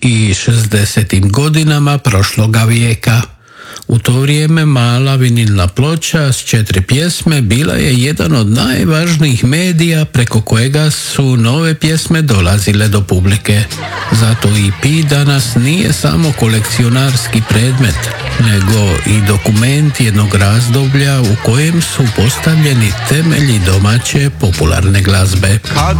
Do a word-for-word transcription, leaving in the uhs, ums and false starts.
i šezdesetim godinama prošloga vijeka. U to vrijeme mala vinilna ploča s četiri pjesme bila je jedan od najvažnijih medija preko kojega su nove pjesme dolazile do publike. Zato E P danas nije samo kolekcionarski predmet, nego i dokument jednog razdoblja u kojem su postavljeni temelji domaće popularne glazbe. Kad